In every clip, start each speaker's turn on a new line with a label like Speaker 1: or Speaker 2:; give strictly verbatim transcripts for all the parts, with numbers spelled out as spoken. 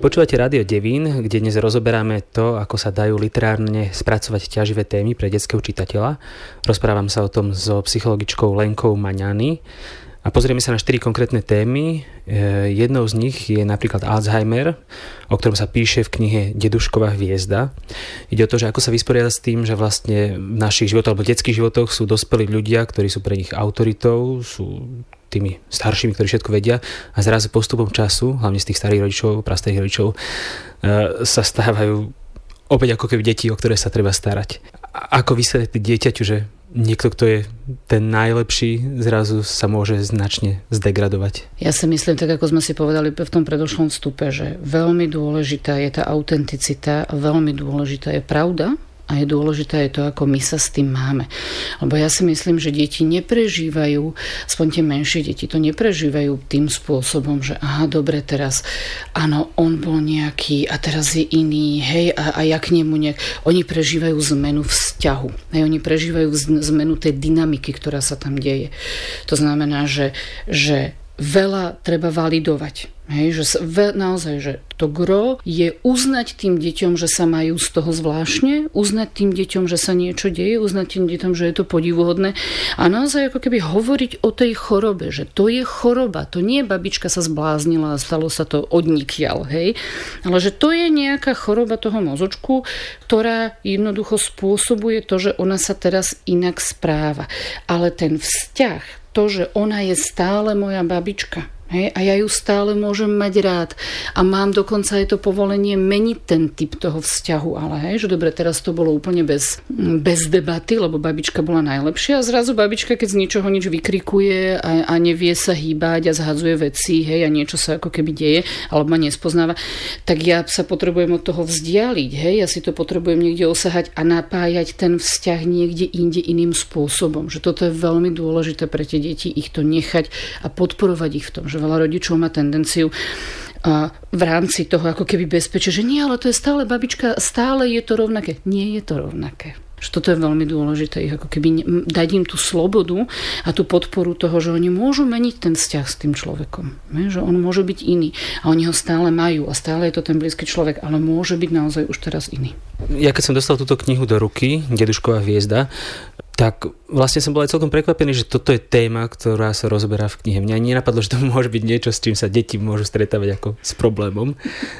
Speaker 1: Počúvate Rádio Devín, kde dnes rozoberáme to, ako sa dajú literárne spracovať ťaživé témy pre detského čitateľa. Rozprávam sa o tom so psychologičkou Lenkou Maňany. A pozrieme sa na štyri konkrétne témy. Jednou z nich je napríklad Alzheimer, o ktorom sa píše v knihe Dedušková hviezda. Ide o to, že ako sa vysporiadať s tým, že vlastne v našich životoch alebo detských životoch sú dospelí ľudia, ktorí sú pre nich autoritou, sú tými staršími, ktorí všetko vedia a zrazu postupom času, hlavne z tých starých rodičov, prastarých rodičov, sa stávajú opäť ako keby deti, o ktoré sa treba starať. A ako vysvetliť dieťaťu, že niekto, kto je ten najlepší, zrazu sa môže značne zdegradovať?
Speaker 2: Ja si myslím, tak ako sme si povedali v tom predošlom vstupe, že veľmi dôležitá je tá autenticita a veľmi dôležitá je pravda. A je dôležité je to, ako my sa s tým máme. Lebo ja si myslím, že deti neprežívajú, aspoň tie menšie deti to neprežívajú tým spôsobom, že aha, dobre, teraz áno, on bol nejaký a teraz je iný, hej, a, a ja k nemu nejak... Oni prežívajú zmenu vzťahu. Hej, oni prežívajú zmenu tej dynamiky, ktorá sa tam deje. To znamená, že, že veľa treba validovať. Hej, že ve, naozaj, že to gro je uznať tým deťom, že sa majú z toho zvláštne, uznať tým deťom, že sa niečo deje, uznať tým deťom, že je to podivuhodné a naozaj ako keby hovoriť o tej chorobe, že to je choroba, to nie babička sa zbláznila a stalo sa to odnikiaľ, hej, ale že to je nejaká choroba toho mozočku, ktorá jednoducho spôsobuje to, že ona sa teraz inak správa. Ale ten vzťah, to, že ona je stále moja babička, hej, a ja ju stále môžem mať rád a mám dokonca aj to povolenie meniť ten typ toho vzťahu, ale hej, že dobre, teraz to bolo úplne bez, bez debaty, lebo babička bola najlepšia a zrazu babička, keď z ničoho nič vykrikuje a, a nevie sa hýbať a zhadzuje veci, hej, a niečo sa ako keby deje, alebo ma nespoznáva, tak ja sa potrebujem od toho vzdialiť, hej, ja si to potrebujem niekde osahať a napájať ten vzťah niekde inde iným spôsobom, že toto je veľmi dôležité pre tie deti, ich to nechať a podporovať ich v tom, že veľa rodičov má tendenciu a v rámci toho ako keby bezpečia, že nie, ale to je stále babička, stále je to rovnaké. Nie je to rovnaké. Že toto je veľmi dôležité, ich ako keby dať im tú slobodu a tú podporu toho, že oni môžu meniť ten vzťah s tým človekom. Že on môže byť iný a oni ho stále majú a stále je to ten blízky človek, ale môže byť naozaj už teraz iný.
Speaker 1: Ja keď som dostal túto knihu do ruky, Dedušková hviezda, tak vlastne som bol aj celkom prekvapený, že toto je téma, ktorá sa rozoberá v knihe. Mňa nenapadlo, že to môže byť niečo, s čím sa deti môžu stretávať ako s problémom.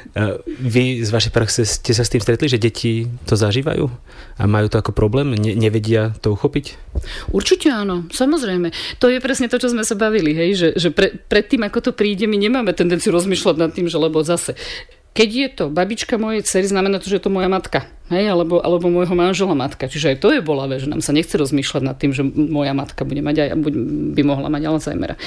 Speaker 1: Vy z vašej praxe ste sa s tým stretli, že deti to zažívajú a majú to ako problém? Ne- nevedia to uchopiť?
Speaker 2: Určite áno, samozrejme. To je presne to, čo sme sa bavili, hej? že, že pre, pred tým, ako to príde, my nemáme tendenciu rozmýšľať nad tým, že lebo zase keď je to babička mojej dcery, znamená to, že je to moja matka. Hej, alebo, alebo môjho manžela matka. Čiže aj to je bolavé, že nám sa nechce rozmýšľať nad tým, že moja matka bude mať aj, by mohla mať Alzheimera.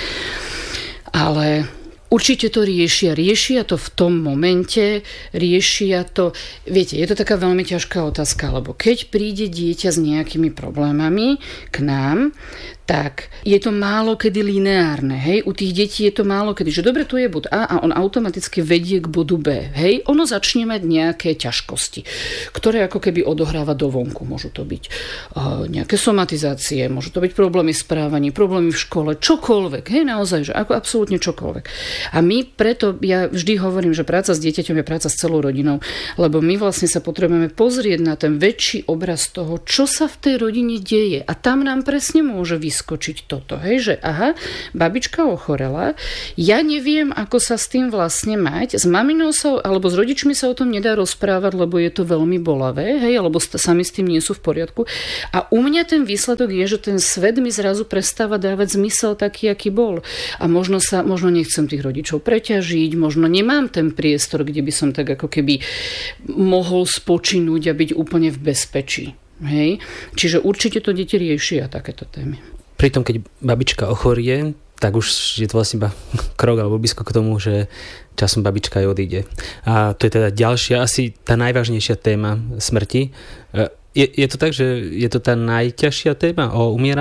Speaker 2: Ale určite to riešia. Riešia to v tom momente, riešia to... Viete, je to taká veľmi ťažká otázka, lebo keď príde dieťa s nejakými problémami k nám, tak je to málo kedy lineárne, hej? U tých detí je to málo kedy, že dobre, tu je bod A a on automaticky vedie k bodu B, hej? Ono začne mať nejaké ťažkosti, ktoré ako keby odohráva dovonku. Môžu to byť uh, nejaké somatizácie, môžu to byť problémy správaní, problémy v škole, čokoľvek, hej? Naozaj, že ako absolútne čokoľvek. A my preto, ja vždy hovorím, že práca s dieťaťom je práca s celou rodinou, lebo my vlastne sa potrebujeme pozrieť na ten väčší obraz toho, čo sa v tej rodine deje. A tam nám presne môže vysvetliť skočiť toto, hej, že aha, babička ochorela, ja neviem, ako sa s tým vlastne mať, s maminou sa, alebo s rodičmi sa o tom nedá rozprávať, lebo je to veľmi bolavé, hej, alebo sami s tým nie sú v poriadku. A u mňa ten výsledok je, že ten svet mi zrazu prestáva dávať zmysel taký, aký bol. A možno sa, možno nechcem tých rodičov preťažiť, možno nemám ten priestor, kde by som tak ako keby mohol spočinúť a byť úplne v bezpečí. Hej. Čiže určite to deti riešia takéto témy.
Speaker 1: Pritom, keď babička ochorie, tak už je to vlastne iba krok alebo blízko k tomu, že časom babička aj odíde. A to je teda ďalšia, asi tá najvážnejšia téma smrti. Je, je to tak, že je to tá najťažšia téma o umieraní?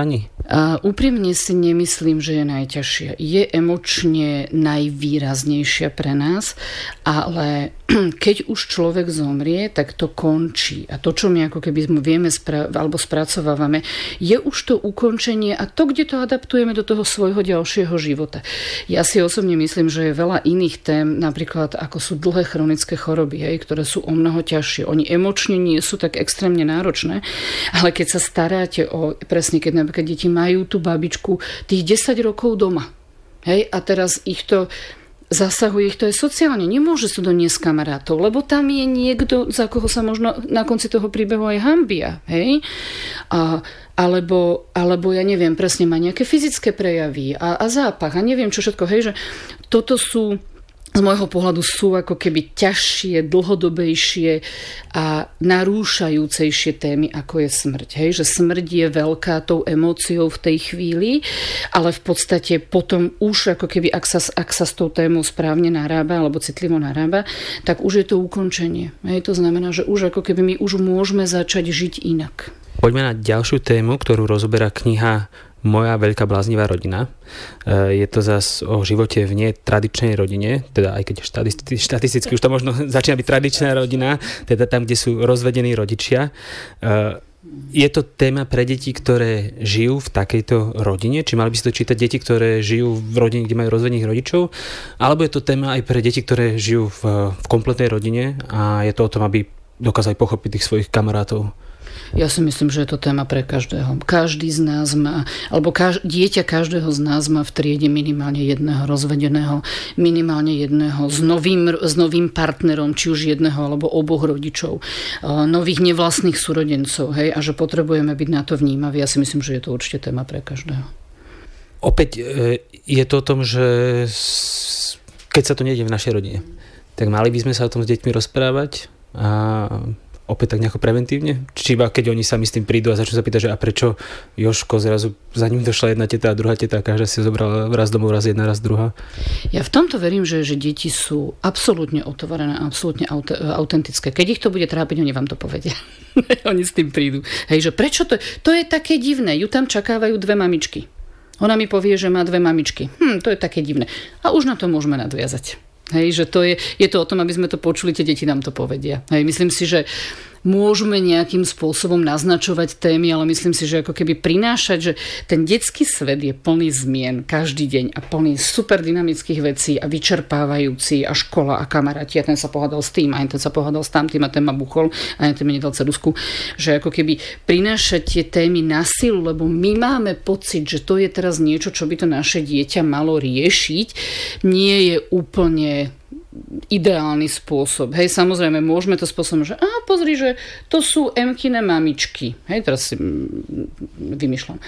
Speaker 2: A úprimne si nemyslím, že je najťažšia. Je emočne najvýraznejšia pre nás, ale keď už človek zomrie, tak to končí. A to, čo my ako keby vieme spra- alebo spracovávame, je už to ukončenie a to, kde to adaptujeme do toho svojho ďalšieho života. Ja si osobne myslím, že je veľa iných tém, napríklad ako sú dlhé chronické choroby, hej, ktoré sú o mnoho ťažšie. Oni emočne nie sú tak extrémne náročné, ale keď sa staráte o, presne keď napríklad deti majú tú babičku tých desať rokov doma, hej, a teraz ich to zasahuje, ich to je sociálne, nemôže sa doniesť kamarátov, lebo tam je niekto, za koho sa možno na konci toho príbehu aj hanbia, hej, a Alebo, alebo ja neviem, presne má nejaké fyzické prejavy a, a zápach a neviem čo všetko. Hej, že toto sú, z môjho pohľadu sú ako keby ťažšie, dlhodobejšie a narúšajúcejšie témy, ako je smrť. Hej, že smrť je veľká tou emóciou v tej chvíli, ale v podstate potom už ako keby, ak sa, ak sa s tou témou správne narába alebo citlivo narába, tak už je to ukončenie. Hej, to znamená, že už ako keby my už môžeme začať žiť inak.
Speaker 1: Poďme na ďalšiu tému, ktorú rozoberá kniha Moja veľká bláznivá rodina. Je to zase o živote v netradičnej rodine, teda aj keď štatisticky už to možno začína byť tradičná rodina, teda tam, kde sú rozvedení rodičia. Je to téma pre deti, ktoré žijú v takejto rodine? Či mali by si to čítať deti, ktoré žijú v rodine, kde majú rozvedených rodičov? Alebo je to téma aj pre deti, ktoré žijú v, v kompletnej rodine a je to o tom, aby dokázali pochopiť tých svojich kamarátov?
Speaker 2: Ja si myslím, že je to téma pre každého. Každý z nás má, alebo kaž, dieťa každého z nás má v triede minimálne jedného rozvedeného, minimálne jedného s novým, s novým partnerom, či už jedného alebo oboch rodičov, nových nevlastných súrodencov, hej, a že potrebujeme byť na to vnímaví. Ja si myslím, že je to určite téma pre každého.
Speaker 1: Opäť je to o tom, že keď sa to nejde v našej rodine, tak mali by sme sa o tom s deťmi rozprávať a opäť tak nejako preventívne? Či iba keď oni sami s tým prídu a začnú sa pýtať, že a prečo Jožko zrazu za ním došla jedna teta a druhá teta a každá si zobrala raz domov, raz jedna, raz druhá?
Speaker 2: Ja v tomto verím, že, že deti sú absolútne otvorené, absolútne aut- autentické. Keď ich to bude trápiť, oni vám to povedia. Oni s tým prídu. Hej, že prečo to je? To je také divné. Ju tam čakávajú dve mamičky. Ona mi povie, že má dve mamičky. Hm, to je také divné. A už na to môžeme nadviazať. Hej, že to je, je to o tom, aby sme to počuli, tie deti nám to povedia. Hej, myslím si, že môžeme nejakým spôsobom naznačovať témy, ale myslím si, že ako keby prinášať, že ten detský svet je plný zmien každý deň a plný super dynamických vecí a vyčerpávajúci a škola a kamaráti a ten sa pohádal s tým a ten sa pohádal s tamtým a ten ma buchol a ten mi nedal ceruzku, že ako keby prinášať tie témy na silu, lebo my máme pocit, že to je teraz niečo, čo by to naše dieťa malo riešiť, nie je úplne ideálny spôsob. Hej, samozrejme, môžeme to spôsobom, že a pozri, že to sú Emkine mamičky. Hej, teraz si vymýšľam.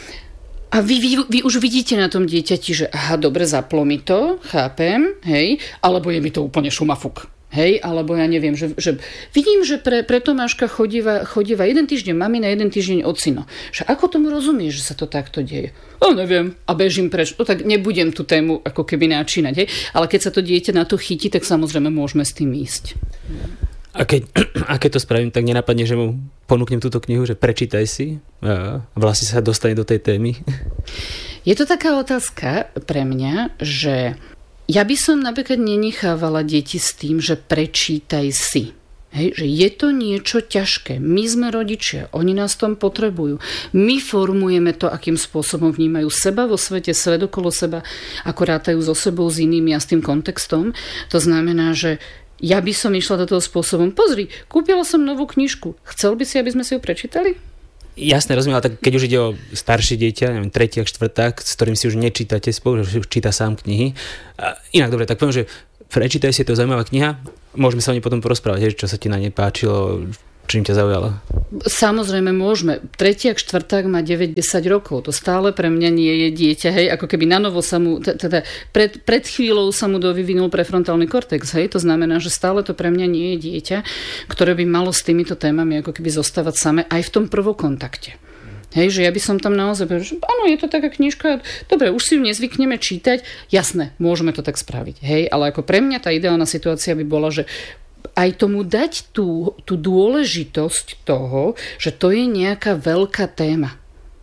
Speaker 2: A vy, vy, vy už vidíte na tom dieťati, že aha, dobre, zaplo mi to, chápem, hej, alebo je mi to úplne šumafuk. Hej, alebo ja neviem, že, že vidím, že pre, pre Tomáška chodíva, chodíva jeden týždeň mamina, jeden týždeň ocino. Že ako tomu rozumieš, že sa to takto deje? O, neviem. A bežím preč. No tak nebudem tú tému ako keby načínať. Hej? Ale keď sa to dieťa na to chytí, tak samozrejme môžeme s tým ísť.
Speaker 1: A keď, a keď to spravím, tak nenapadne, že mu ponúknem túto knihu, že prečítaj si a vlastne sa dostane do tej témy.
Speaker 2: Je to taká otázka pre mňa, že ja by som napríklad nenechávala deti s tým, že prečítaj si. Hej, že je to niečo ťažké. My sme rodičia, oni nás tom potrebujú. My formujeme to, akým spôsobom vnímajú seba vo svete, svet okolo seba, ako rátajú so sebou, s inými a s tým kontextom. To znamená, že ja by som išla do toho spôsobom, pozri, kúpila som novú knižku, chcel by si, aby sme si ju prečítali?
Speaker 1: Jasné, rozumiem, ale tak keď už ide o staršie dieťa, neviem, tretiak, štvrták, s ktorým si už nečítate spolu, že už číta sám knihy. A inak dobre, tak poviem, že prečítaj si, to zaujímavá kniha, môžeme sa o nej potom porozprávať, čo sa ti na nej páčilo, čím ťa zaujalo.
Speaker 2: Samozrejme môžeme. Tretiak, štvrták má deväť desať rokov. To stále pre mňa nie je dieťa. Hej, ako keby na novo sa mu, teda pred, pred chvíľou sa mu dovyvinul prefrontálny kortex. Hej, to znamená, že stále to pre mňa nie je dieťa, ktoré by malo s týmito témami ako keby zostávať same aj v tom prvokontakte. Hej, že ja by som tam naozaj povedal, že áno, je to taká knižka, dobre, už si ju nezvykneme čítať, jasné, môžeme to tak spraviť. Hej, ale ako pre mňa tá ideálna situácia by bola, že aj tomu dať tú, tú dôležitosť toho, že to je nejaká veľká téma.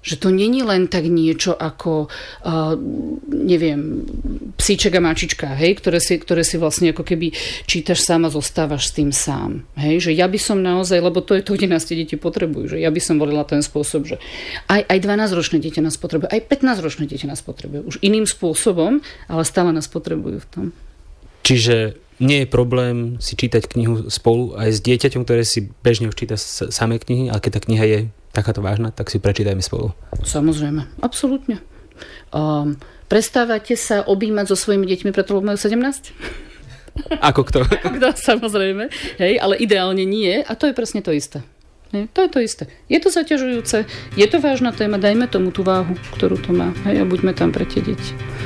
Speaker 2: Že to není len tak niečo ako, uh, neviem, psíček a mačička, hej, ktoré si, ktoré si vlastne ako keby čítaš sám a zostávaš s tým sám. Hej, že ja by som naozaj, lebo to je to, kde nás tie deti potrebujú, že ja by som volila ten spôsob, že aj, aj dvanásťročné dieťa nás potrebuje, aj pätnásťročné dieťa nás potrebuje. Už iným spôsobom, ale stále nás potrebujú v tom.
Speaker 1: Čiže nie je problém si čítať knihu spolu aj s dieťaťom, ktoré si bežne už číta samé knihy, ale keď tá kniha je takáto vážna, tak si prečítajme spolu.
Speaker 2: Samozrejme, absolútne. Um, prestávate sa objímať so svojimi deťmi, preto majú sedemnásť?
Speaker 1: Ako kto?
Speaker 2: Ako kto, samozrejme. Hej, ale ideálne nie a to je presne to isté. Hej, to je to isté. Je to zaťažujúce, je to vážna téma, dajme tomu tú váhu, ktorú to má. Hej, a buďme tam pre tie deti.